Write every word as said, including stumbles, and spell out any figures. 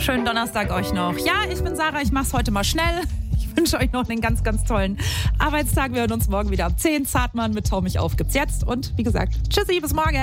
Schönen Donnerstag euch noch. Ja, ich bin Sarah, ich mach's heute mal schnell. Ich wünsche euch noch einen ganz, ganz tollen Arbeitstag. Wir hören uns morgen wieder ab zehn. Zartmann mit Tau mich auf gibt's jetzt. Und wie gesagt, tschüssi, bis morgen.